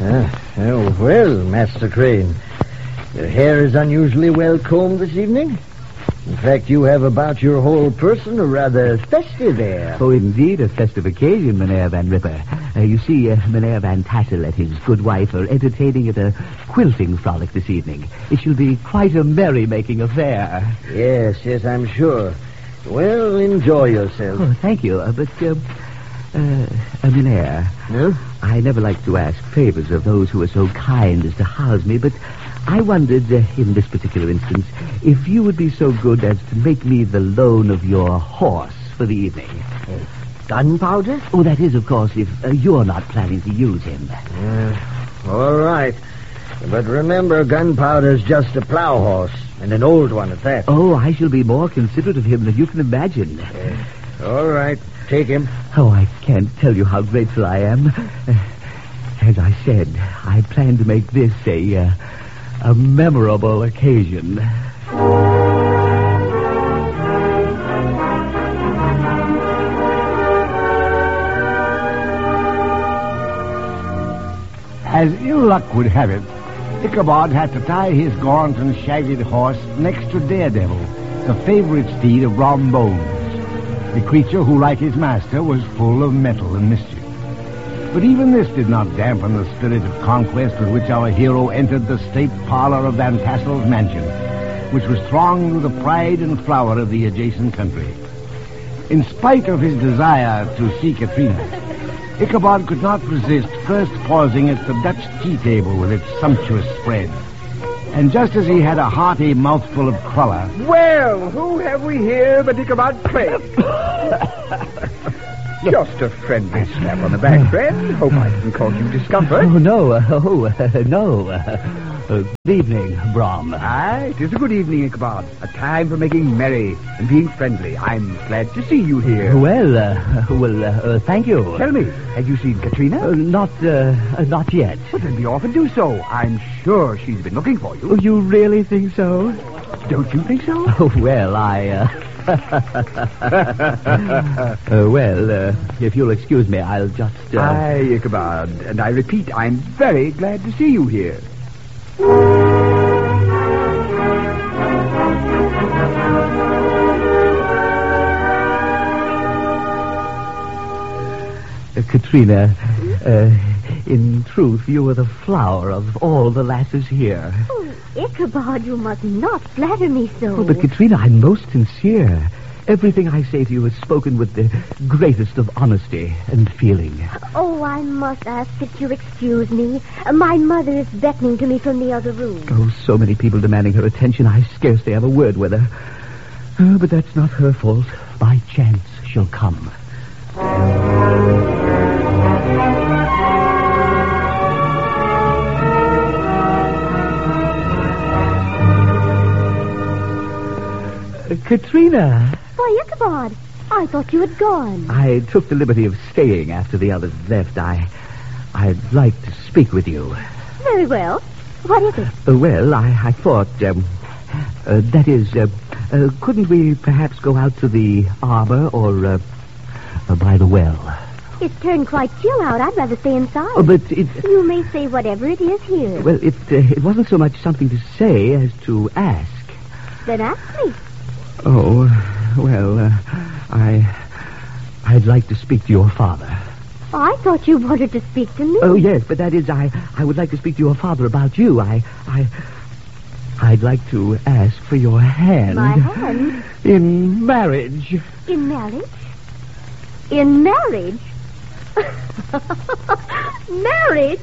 Well, Master Crane, your hair is unusually well combed this evening. In fact, you have about your whole person a rather festive air. Oh, indeed, a festive occasion, Mynheer Van Ripper. You see, Mynheer Van Tassel and his good wife are entertaining at a quilting frolic this evening. It shall be quite a merry-making affair. Yes, I'm sure. Well, enjoy yourself. Oh, thank you. Mynheer, No? I never like to ask favors of those who are so kind as to house me, but I wondered, in this particular instance, if you would be so good as to make me the loan of your horse for the evening. Gunpowder? Oh, that is, of course, if you're not planning to use him. All right. But remember, Gunpowder's just a plow horse, and an old one at that. Oh, I shall be more considerate of him than you can imagine. All right, take him. Oh, I can't tell you how grateful I am. As I said, I plan to make this a memorable occasion. As ill luck would have it, Ichabod had to tie his gaunt and shaggy horse next to Daredevil, the favorite steed of Brom Bones, the creature who, like his master, was full of mettle and mischief. But even this did not dampen the spirit of conquest with which our hero entered the state parlor of Van Tassel's mansion, which was thronged with the pride and flower of the adjacent country. In spite of his desire to see Katrina, Ichabod could not resist first pausing at the Dutch tea table with its sumptuous spread. And just as he had a hearty mouthful of cruller... Well, who have we here but Ichabod Crane? Just a friendly slap on the back, friend. Hope I didn't cause you discomfort. Oh, no. No. Good evening, Brom. Aye, it is a good evening, Ichabod. A time for making merry and being friendly. I'm glad to see you here. Well, thank you. Tell me, have you seen Katrina? Not yet. Well, then be off and do so. I'm sure she's been looking for you. Oh, you really think so? Don't you think so? Oh, well, if you'll excuse me, I'll just... Aye, Ichabod, and I repeat, I'm very glad to see you here. Katrina, in truth, you are the flower of all the lasses here. Oh, Ichabod, you must not flatter me so. Oh, but Katrina, I'm most sincere. Everything I say to you is spoken with the greatest of honesty and feeling. Oh, I must ask that you excuse me. My mother is beckoning to me from the other room. Oh, so many people demanding her attention, I scarcely have a word with her. Oh, but that's not her fault. By chance, she'll come. Katrina! Why, Ichabod, I thought you had gone. I took the liberty of staying after the others left. I'd like to speak with you. Very well. What is it? I thought, that is, couldn't we perhaps go out to the arbor or by the well? It's turned quite chill out. I'd rather stay inside. Oh, but it... You may say whatever it is here. Well, it wasn't so much something to say as to ask. Then ask me. Oh, well, I'd like to speak to your father. I thought you wanted to speak to me. Oh, yes, but that is, I would like to speak to your father about you. I'd like to ask for your hand. My hand? In marriage. In marriage? In marriage? Marriage?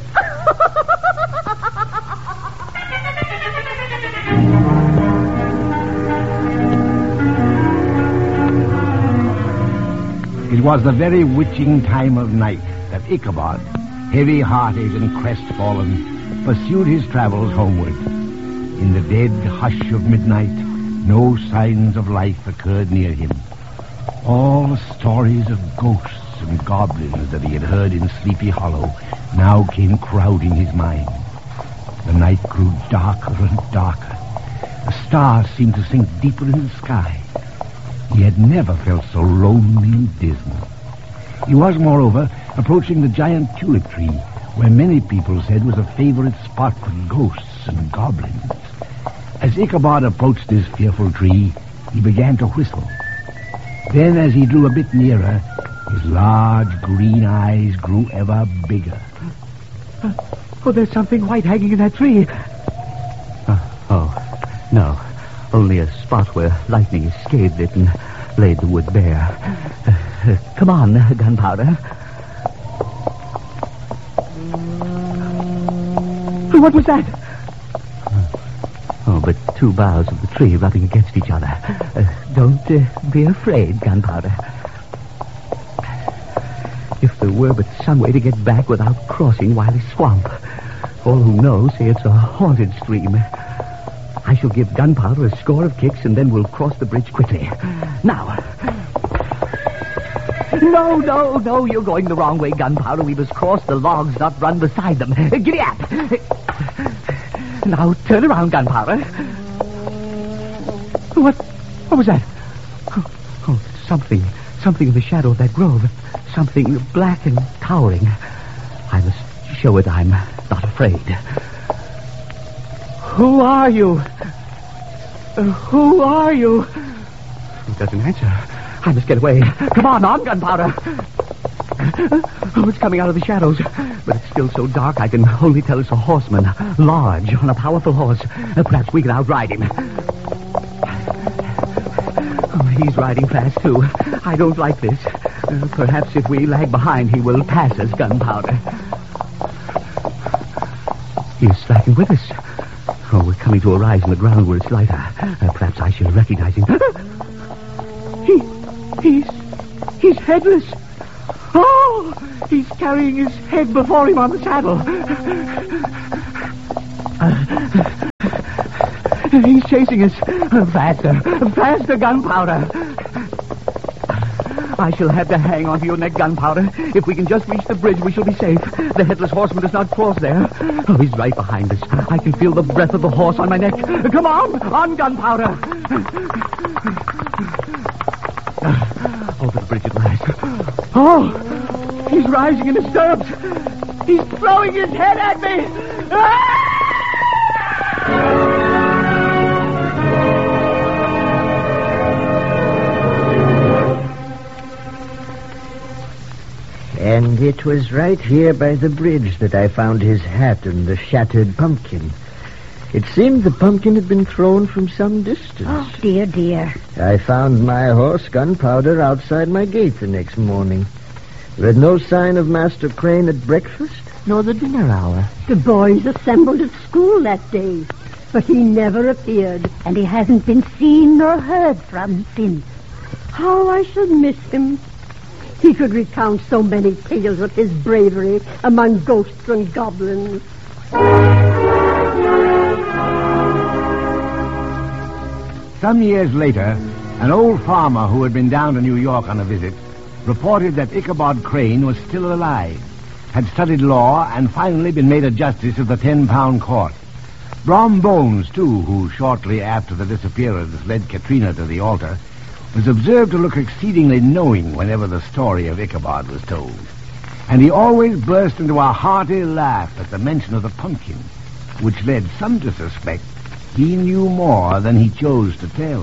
It was the very witching time of night that Ichabod, heavy-hearted and crestfallen, pursued his travels homeward. In the dead hush of midnight, no signs of life occurred near him. All the stories of ghosts and goblins that he had heard in Sleepy Hollow now came crowding his mind. The night grew darker and darker. The stars seemed to sink deeper in the sky. He had never felt so lonely and dismal. He was, moreover, approaching the giant tulip tree where many people said was a favorite spot for ghosts and goblins. As Ichabod approached this fearful tree, he began to whistle. Then, as he drew a bit nearer, his large green eyes grew ever bigger. Oh, there's something white hanging in that tree. No. Only a spot where lightning scathed it and laid the wood bare. Come on, Gunpowder. What was that? Oh, but two boughs of the tree rubbing against each other. Don't be afraid, Gunpowder. If there were but some way to get back without crossing Wiley Swamp. All who know say it's a haunted stream. I shall give Gunpowder a score of kicks, and then we'll cross the bridge quickly. Now. No, you're going the wrong way, Gunpowder. We must cross the logs, not run beside them. Giddy up! Now, turn around, Gunpowder. What was that? Oh, something in the shadow of that grove. Something black and towering. I must show it I'm not afraid. Who are you? Who are you? He doesn't answer. I must get away. Come on, Gunpowder. Oh, it's coming out of the shadows. But it's still so dark I can only tell it's a horseman. Large, on a powerful horse. Perhaps we can outride him. Oh, he's riding fast, too. I don't like this. Perhaps if we lag behind, he will pass us, Gunpowder. He's slacking with us. Oh, we're coming to a rise in the ground where it's lighter. Perhaps I should recognize him. He's headless. Oh, he's carrying his head before him on the saddle. He's chasing us. Faster, Gunpowder. I shall have to hang onto your neck, Gunpowder. If we can just reach the bridge, we shall be safe. The headless horseman does not cross there. Oh, he's right behind us. I can feel the breath of the horse on my neck. Come on, Gunpowder. Over the bridge at last. Oh, he's rising in his stirrups. He's throwing his head at me. And it was right here by the bridge that I found his hat and the shattered pumpkin. It seemed the pumpkin had been thrown from some distance. Oh, dear. I found my horse, Gunpowder, outside my gate the next morning. There had no sign of Master Crane at breakfast, nor the dinner hour. The boys assembled at school that day, but he never appeared, and he hasn't been seen nor heard from since. How I shall miss him. He could recount so many tales of his bravery among ghosts and goblins. Some years later, an old farmer who had been down to New York on a visit reported that Ichabod Crane was still alive, had studied law, and finally been made a justice of the 10-pound court. Brom Bones, too, who shortly after the disappearance led Katrina to the altar, was observed to look exceedingly knowing whenever the story of Ichabod was told. And he always burst into a hearty laugh at the mention of the pumpkin, which led some to suspect he knew more than he chose to tell.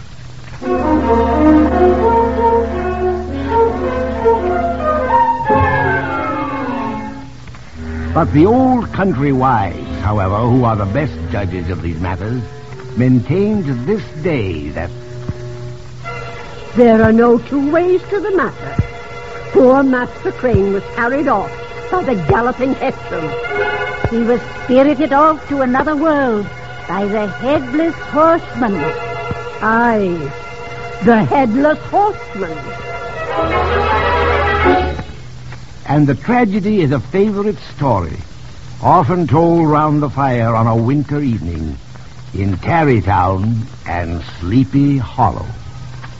But the old country wise, however, who are the best judges of these matters, maintain to this day that there are no two ways to the matter. Poor Master Crane was carried off by the galloping Hexam. He was spirited off to another world by the Headless Horseman. Aye, the Headless Horseman. And the tragedy is a favorite story, often told round the fire on a winter evening in Tarrytown and Sleepy Hollow.